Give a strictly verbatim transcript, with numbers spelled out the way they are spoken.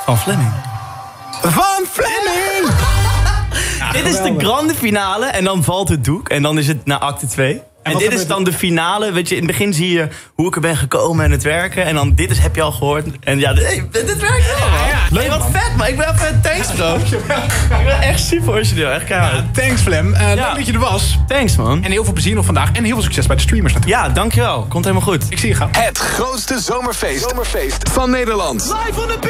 Van Fleming. Van Fleming! Ja, dit is de grande finale en dan valt het doek. En dan is het naar acte twee. En, en dit is dan de finale. Weet je, in het begin zie je hoe ik er ben gekomen en het werken. En dan dit is, heb je al gehoord. En ja, dit, dit, dit werkt wel, man. Ja, ja. Leuk, hey, wat man. Vet, man. Ik ben even thanks, bro. Ik ben echt super origineel. Echt keihard. Ja, thanks, Flem. Uh, ja. Leuk dat je er was. Thanks, man. En heel veel plezier nog vandaag. En heel veel succes bij de streamers natuurlijk. Ja, dankjewel. Komt helemaal goed. Ik zie je gaan. Het grootste zomerfeest, zomerfeest van Nederland. Live on the